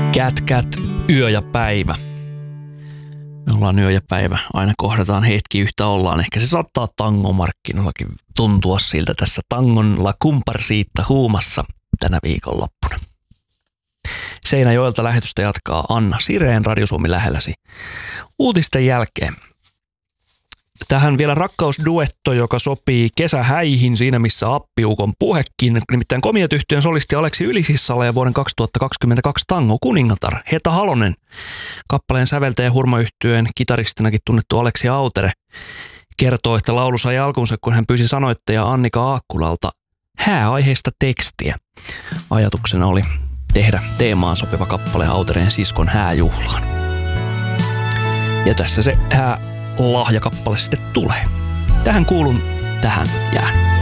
Kätkät, yö ja päivä. Me ollaan yö ja päivä. Aina kohdataan hetki yhtä ollaan. Ehkä se saattaa tangomarkkinoillakin tuntua siltä tässä tangon La Comparsitta huumassa tänä viikonloppuna. Seinäjoelta lähetystä jatkaa Anna Sireen Radio Suomi lähelläsi uutisten jälkeen. Tähän vielä rakkausduetto, joka sopii kesähäihin siinä missä appiukon puhekin. Nimittäin Komiat-yhtyön solisti Aleksi Ylisissala ja vuoden 2022 tango kuningatar Heta Halonen. Kappaleen säveltäjä Hurma-yhtyeen kitaristinakin tunnettu Aleksi Autere kertoo, että laulu sai alkunsa, kun hän pyysi sanoittaja Annika Aakkulalta hääaiheista tekstiä. Ajatuksena oli tehdä teemaan sopiva kappale Autereen siskon hääjuhlaan. Ja tässä se lahjakappale sitten tulee. Tähän kuulun, tähän jään.